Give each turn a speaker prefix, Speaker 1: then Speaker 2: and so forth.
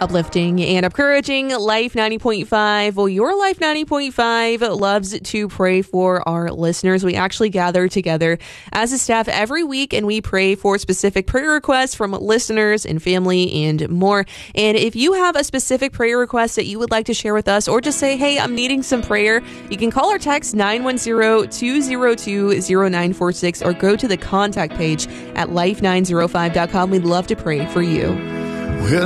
Speaker 1: Uplifting and encouraging Life 90.5. Well, your Life 90.5 loves to pray for our listeners. We actually gather together as a staff every week and we pray for specific prayer requests from listeners and family and more. And if you have a specific prayer request that you would like to share with us or just say, hey, I'm needing some prayer, you can call or text 910-202-0946 or go to the contact page at life905.com. We'd love to pray for you.